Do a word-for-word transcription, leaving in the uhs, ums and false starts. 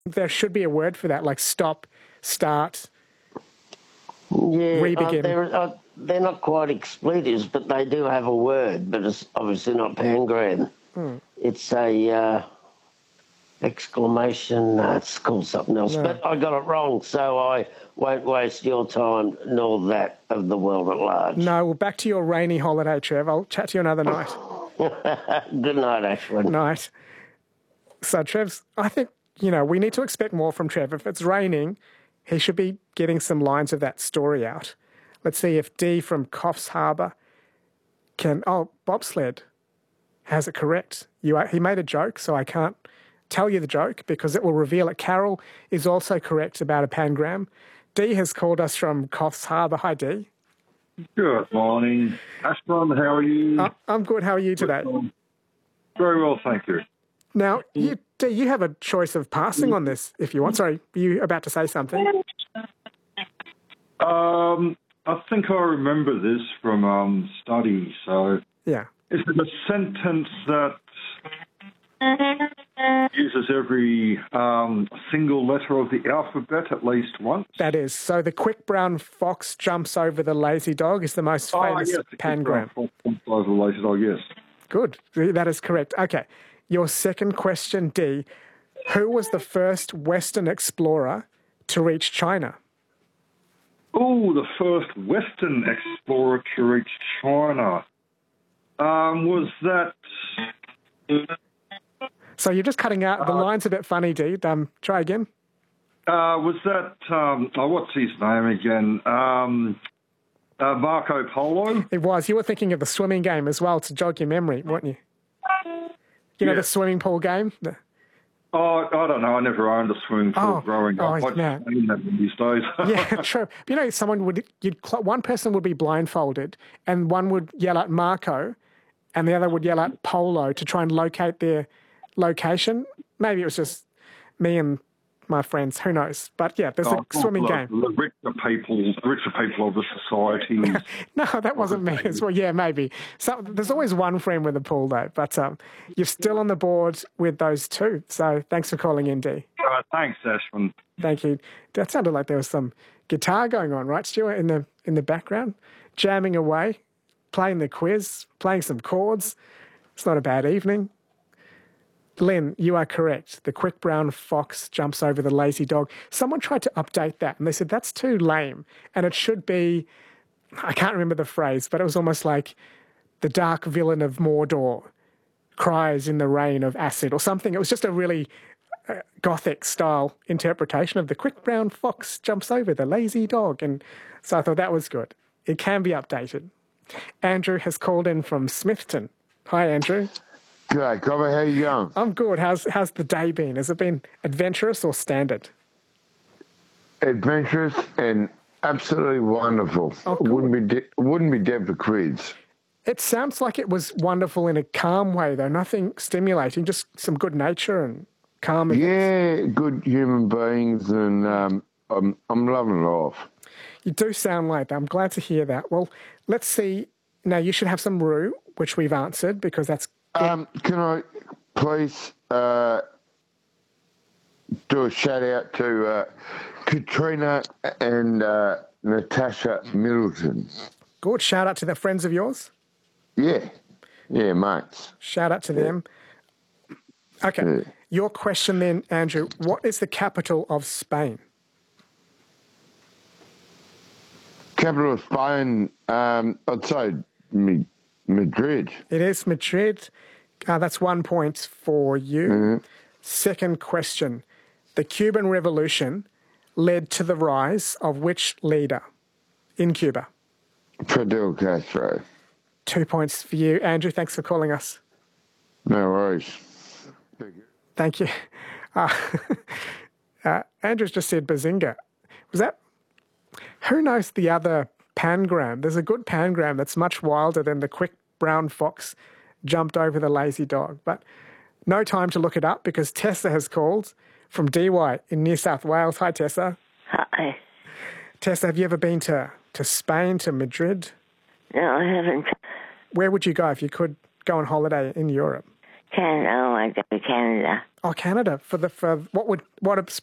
There should be a word for that, like stop, start, Yeah, re-begin. uh, they're, uh, they're not quite expletives, but they do have a word, but it's obviously not pangram. Hmm. It's a uh, exclamation. Uh, it's called something else, No. but I got it wrong, so I won't waste your time nor that of the world at large. No, well, back to your rainy holiday, Trev. I'll chat to you another night. Good night, Ashwin. Night. So, Trev's, I think, you know, we need to expect more from Trev. If it's raining, he should be getting some lines of that story out. Let's see if D from Coffs Harbour can... Oh, bobsled has it correct. You are, he made a joke, so I can't tell you the joke because it will reveal it. Carol is also correct about a pangram. D has called us from Coffs Harbour. Hi, D. Good morning. Ashburn, how are you? Uh, I'm good. How are you today? Very well, thank you. Now, you, D, you have a choice of passing on this if you want. Sorry, were you about to say something? Um, I think I remember this from um, study. So, yeah. Is it a sentence that uses every um, single letter of the alphabet at least once? That is. So the quick brown fox jumps over the lazy dog is the most famous oh, yes, the pangram. Quick brown fox jumps over the lazy dog, yes. Good. That is correct. Okay. Your second question, D. Who was the first Western explorer to reach China? Oh, the first Western explorer to reach China. Um, was that... So you're just cutting out. The uh, line's a bit funny, D. Um, try again. Uh, was that... Um, oh, what's his name again? Um, uh, Marco Polo? It was. You were thinking of the swimming game as well to jog your memory, weren't you? You know, yeah. The swimming pool game? The... Oh, I don't know. I never owned a swimming pool oh, growing up. Oh, I just seen that these days. Yeah, true. You know, someone would, you'd, one person would be blindfolded and one would yell at Marco and the other would yell at Polo to try and locate their location. Maybe it was just me and my friends. Who knows? But yeah, there's oh, a swimming the, game. The richer people, the richer people of the society. No, that wasn't me as well. Yeah, maybe. So there's always one friend with a pool though. But um, you're still on the board with those two. So thanks for calling in, D. Uh, thanks, Ashwin. Thank you. That sounded like there was some guitar going on, right, Stuart, in the in the background, jamming away, playing the quiz, playing some chords. It's not a bad evening. Lynn, you are correct. The quick brown fox jumps over the lazy dog. Someone tried to update that and they said, that's too lame. And it should be, I can't remember the phrase, but it was almost like the dark villain of Mordor cries in the rain of acid or something. It was just a really uh, gothic style interpretation of the quick brown fox jumps over the lazy dog. And so I thought that was good. It can be updated. Andrew has called in from Smithton. Hi, Andrew. G'day, Cobber. How you going? I'm good. How's how's the day been? Has it been adventurous or standard? Adventurous and absolutely wonderful. Oh, cool. Wouldn't be de- wouldn't be dead for quids. It sounds like it was wonderful in a calm way, though. Nothing stimulating, just some good nature and calm. Yeah, good human beings, and um, I'm I'm loving life. You do sound like that. I'm glad to hear that. Well, let's see. Now you should have some roux, which we've answered because that's. Um, can I please uh, do a shout out to uh, Katrina and uh, Natasha Middleton? Good. Shout out to the friends of yours? Yeah. Yeah, mates. Shout out to yeah. them. Okay. Yeah. Your question then, Andrew, what is the capital of Spain? Capital of Spain, um, I'd say Madrid. It is Madrid. Uh, that's one point for you. Mm-hmm. Second question. The Cuban Revolution led to the rise of which leader in Cuba? Fidel Castro. Two points for you. Andrew, thanks for calling us. No worries. Thank you. Thank you. Uh, uh, Andrew's just said Bazinga. Was that... Who knows the other pangram? There's a good pangram that's much wilder than the quick brown fox jumped over the lazy dog. But no time to look it up because Tessa has called from D Y in New South Wales. Hi, Tessa. Hi. Tessa, have you ever been to, to Spain, to Madrid? No, I haven't. Where would you go if you could go on holiday in Europe? Canada. Oh, I go to Canada. Oh, Canada for the for what would what